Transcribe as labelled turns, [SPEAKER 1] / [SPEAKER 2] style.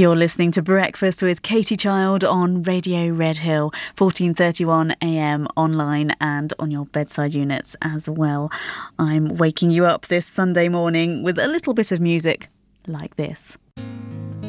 [SPEAKER 1] You're listening to Breakfast with Katie Child on Radio Red Hill, 14:31 a.m. online and on your bedside units as well. I'm waking you up this Sunday morning with a little bit of music like this.